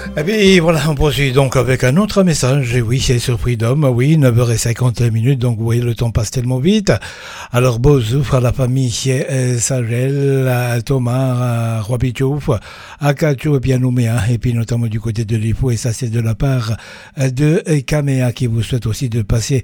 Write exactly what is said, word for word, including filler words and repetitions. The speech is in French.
Et puis voilà, on poursuit donc avec un autre message. Et oui, c'est sur Freedom. Oui, neuf heures cinquante minutes, donc vous voyez, le temps passe tellement vite. Alors, beau souffre à la famille euh, Sagel, à Thomas, à Roi Pichouf, à Kacho et puis à Nouméa, et puis notamment du côté de l'Ifo. Et ça, c'est de la part de Caméa qui vous souhaite aussi de passer